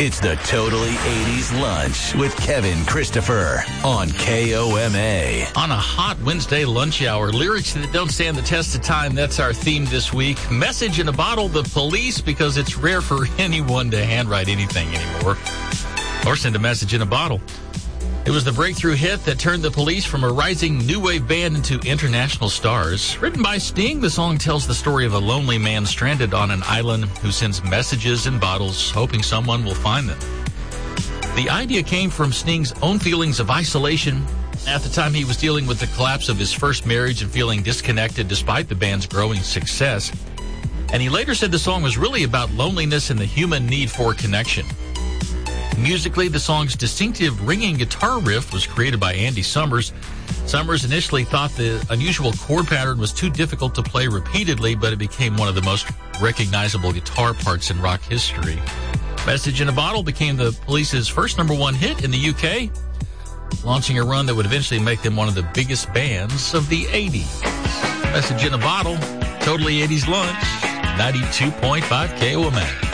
It's the Totally 80s Lunch with Kevin Christopher on KOMA. On a hot Wednesday lunch hour, lyrics that don't stand the test of time, that's our theme this week. Message in a bottle, the police, because it's rare for anyone to handwrite anything anymore or send a message in a bottle. It was the breakthrough hit that turned the Police from a rising new wave band into international stars. Written by Sting, the song tells the story of a lonely man stranded on an island who sends messages in bottles, hoping someone will find them. The idea came from Sting's own feelings of isolation. At the time, he was dealing with the collapse of his first marriage and feeling disconnected despite the band's growing success. And he later said the song was really about loneliness and the human need for connection. Musically, the song's distinctive ringing guitar riff was created by Andy Summers. Summers initially thought the unusual chord pattern was too difficult to play repeatedly, but it became one of the most recognizable guitar parts in rock history. Message in a Bottle became the Police's first #1 hit in the UK, launching a run that would eventually make them one of the biggest bands of the 80s. Message in a Bottle, Totally 80s Lunch, 92.5 KOMA.